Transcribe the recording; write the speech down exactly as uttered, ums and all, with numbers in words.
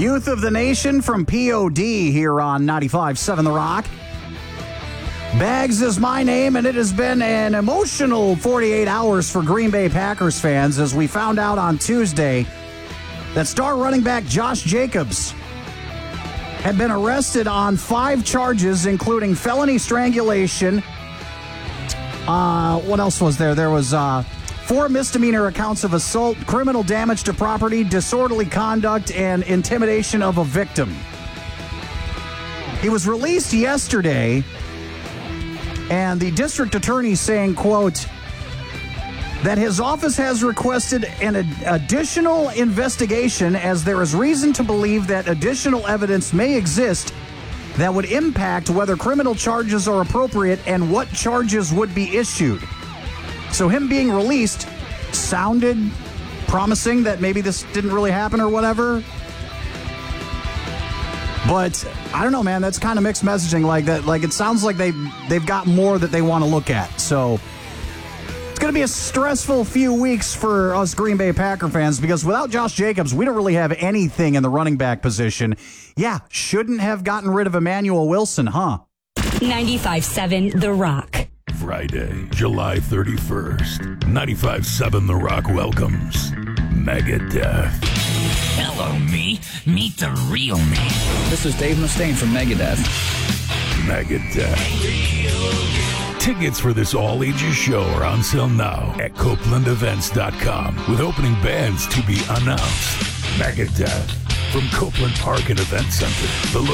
Youth of the Nation from P O D here on ninety-five point seven The Rock. Bags is my name, and it has been an emotional forty-eight hours for Green Bay Packers fans as we found out on Tuesday that star running back Josh Jacobs had been arrested on five charges, including felony strangulation. Uh, what else was there? There was uh, four misdemeanor accounts of assault, criminal damage to property, disorderly conduct, and intimidation of a victim. He was released yesterday, and the district attorney saying, quote, that his office has requested an ad- additional investigation as there is reason to believe that additional evidence may exist that would impact whether criminal charges are appropriate and what charges would be issued. So him being released sounded promising that maybe this didn't really happen or whatever. But I don't know, man. That's kind of mixed messaging like that. Like it sounds like they they've got more that they want to look at. So it's going to be a stressful few weeks for us Green Bay Packer fans because without Josh Jacobs, we don't really have anything in the running back position. Yeah, shouldn't have gotten rid of Emmanuel Wilson, huh? ninety-five point seven The Rock. Friday, July thirty-first. ninety-five point seven The Rock welcomes Megadeth. Hello, me. Meet the real me. This is Dave Mustaine from Megadeth. Megadeth. Tickets for this all-ages show are on sale now at Copeland Events dot com with opening bands to be announced. Megadeth from Copeland Park and Event Center. The